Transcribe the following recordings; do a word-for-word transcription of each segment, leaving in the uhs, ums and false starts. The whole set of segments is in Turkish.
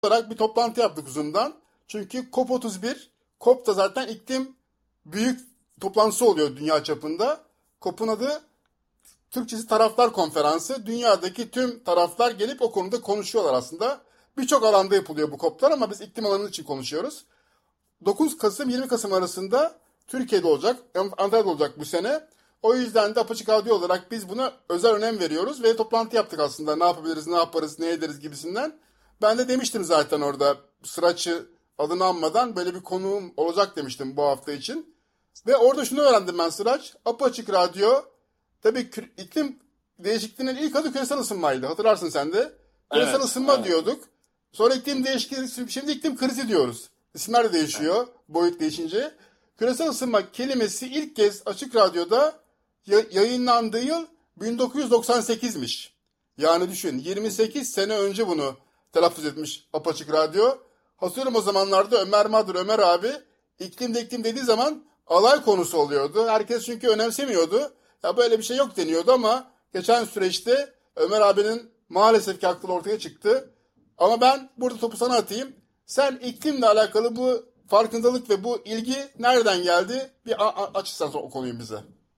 olarak bir toplantı yaptık Zoom'dan. Çünkü COP otuz bir, COP da zaten iklim büyük toplantısı oluyor dünya çapında. COP'un adı Türkçesi Taraflar Konferansı. Dünyadaki tüm taraflar gelip o konuda konuşuyorlar aslında. Birçok alanda yapılıyor bu COP'lar ama biz iklim alanı için konuşuyoruz. dokuz Kasım yirmi Kasım arasında Türkiye'de olacak, Antalya'da olacak bu sene. O yüzden de Apaçık Radyo olarak biz buna özel önem veriyoruz ve toplantı yaptık aslında. Ne yapabiliriz, ne yaparız, ne ederiz gibisinden. Ben de demiştim zaten orada Sıraç'ı adını anmadan böyle bir konuğum olacak demiştim bu hafta için. Ve orada şunu öğrendim ben Sıraç. Apaçık Radyo, tabii iklim değişikliğinin ilk adı küresel ısınmaydı. Hatırlarsın sen de. Küresel evet, ısınma evet. diyorduk. Sonra iklim değişikliği, şimdi iklim krizi diyoruz. İsimler de değişiyor evet. boyut değişince. Küresel ısınma kelimesi ilk kez Açık Radyo'da yayınlandığı yıl bin dokuz yüz doksan sekizmiş. Yani düşün yirmi sekiz sene önce bunu telaffuz etmiş Apaçık Radyo. Hatırlıyorum o zamanlarda Ömer Madur, Ömer abi iklim de iklim dediği zaman alay konusu oluyordu. Herkes çünkü önemsemiyordu. Ya böyle bir şey yok deniyordu ama geçen süreçte Ömer abinin maalesef ki aklı ortaya çıktı. Ama ben burada topu sana atayım. Sen iklimle alakalı bu farkındalık ve bu ilgi nereden geldi? Bir a- a- açırsan o konuyu bize.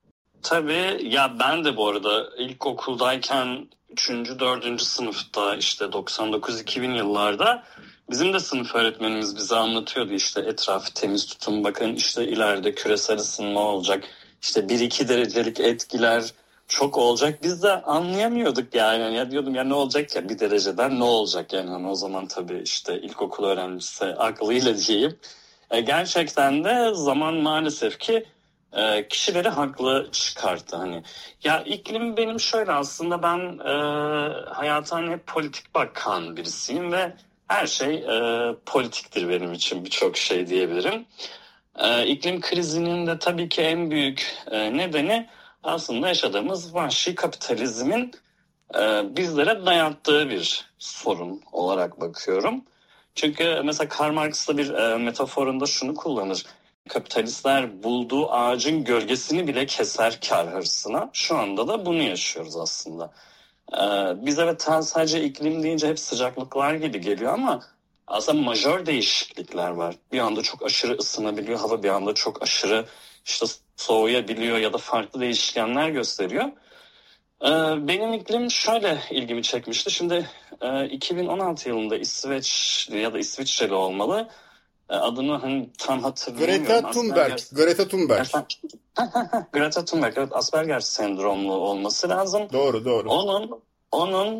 Tabii ya ben de bu arada ilkokuldayken üçüncü dördüncü sınıfta işte doksan dokuz iki bin yıllarda bizim de sınıf öğretmenimiz bize anlatıyordu işte etrafı temiz tutun bakın işte ileride küresel ısınma olacak işte bir iki derecelik etkiler çok olacak biz de anlayamıyorduk yani ya diyordum ya ne olacak ya bir dereceden ne olacak yani hani o zaman tabii işte ilkokul öğrencisi aklıyla diyeyim e, gerçekten de zaman maalesef ki kişileri haklı çıkarttı hani. Ya iklim benim şöyle aslında ben e, hayata hep politik bakan birisiyim ve her şey e, politiktir benim için birçok şey diyebilirim. E, iklim krizinin de tabii ki en büyük e, nedeni aslında yaşadığımız vahşi kapitalizmin e, bizlere dayattığı bir sorun olarak bakıyorum. Çünkü mesela Karl Marx'ta bir e, metaforunda şunu kullanır. Kapitalistler bulduğu ağacın gölgesini bile keser kar hırsına. Şu anda da bunu yaşıyoruz aslında. Ee, biz evet sadece iklim deyince hep sıcaklıklar gibi geliyor ama aslında majör değişiklikler var. Bir anda çok aşırı ısınabiliyor hava, bir anda çok aşırı işte soğuyabiliyor ya da farklı değişkenler gösteriyor. Ee, benim iklim şöyle ilgimi çekmişti. Şimdi e, iki bin on altı yılında İsveçli ya da İsviçreli olmalı. Adını hani tam hatırlamıyorum. Greta Thunberg. Asperger... Greta Thunberg. Greta Thunberg. Evet, Asperger sendromlu olması lazım. Doğru doğru. Onun onun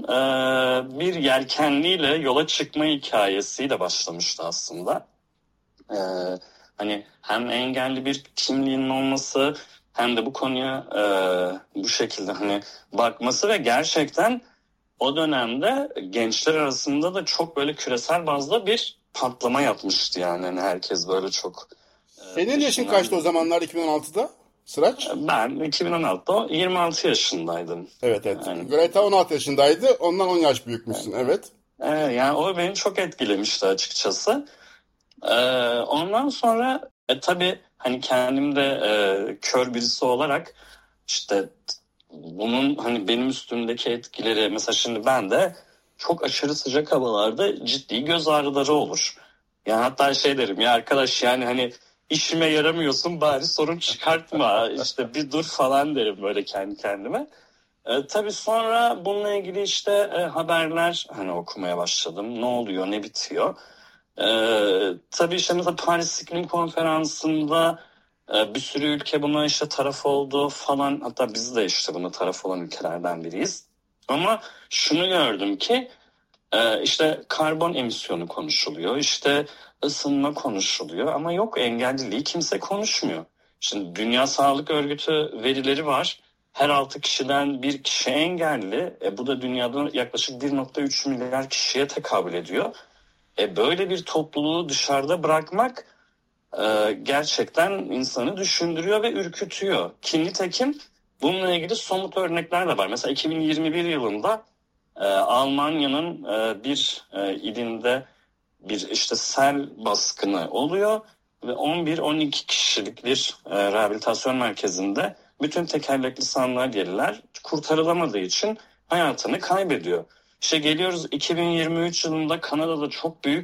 e, bir yelkenliyle yola çıkma hikayesiyle başlamıştı aslında. E, hani hem engelli bir kimliğinin olması hem de bu konuya e, bu şekilde hani bakması ve gerçekten o dönemde gençler arasında da çok böyle küresel bazda bir patlama yapmıştı yani. yani herkes böyle çok... Senin e, yaşın kaçtı o zamanlar iki bin on altıda Sıraç? Ben iki bin on altıda yirmi altı yaşındaydım. Evet evet. Yani, Greta on altı yaşındaydı. Ondan on yaş büyükmüşsün. Evet. evet. Yani o beni çok etkilemişti açıkçası. Ee, ondan sonra e, tabii hani kendimde e, kör birisi olarak işte bunun hani benim üstümdeki etkileri mesela şimdi ben de çok aşırı sıcak havalarda ciddi göz ağrıları olur. Yani hatta şey derim ya arkadaş yani hani işime yaramıyorsun bari sorun çıkartma işte bir dur falan derim böyle kendi kendime. E, tabii sonra bununla ilgili işte e, haberler hani okumaya başladım. Ne oluyor ne bitiyor. E, tabii işte mesela Paris İklim Konferansı'nda e, bir sürü ülke buna işte taraf oldu falan. Hatta biz de işte buna taraf olan ülkelerden biriyiz. Ama şunu gördüm ki e, işte karbon emisyonu konuşuluyor. İşte ısınma konuşuluyor ama yok engelliliği kimse konuşmuyor. Şimdi Dünya Sağlık Örgütü verileri var. Her altı kişiden bir kişi engelli. E, bu da dünyada yaklaşık bir nokta üç milyar kişiye tekabül ediyor. E, böyle bir topluluğu dışarıda bırakmak e, gerçekten insanı düşündürüyor ve ürkütüyor. Ki nitekim bununla ilgili somut örnekler de var. Mesela iki bin yirmi bir yılında e, Almanya'nın e, bir e, ilinde bir işte sel baskını oluyor ve on bir on iki kişilik bir e, rehabilitasyon merkezinde bütün tekerlekli sandalyeliler kurtarılamadığı için hayatını kaybediyor. İşte geliyoruz iki bin yirmi üç yılında Kanada'da çok büyük